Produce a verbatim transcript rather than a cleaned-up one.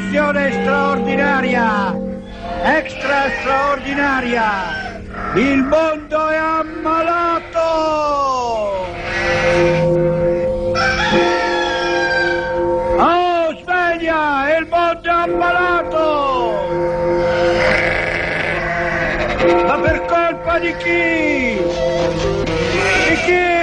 trasmissione straordinaria, extra straordinaria. Il mondo è ammalato! Oh, sveglia! Il mondo è ammalato! Ma per colpa di chi? Di chi?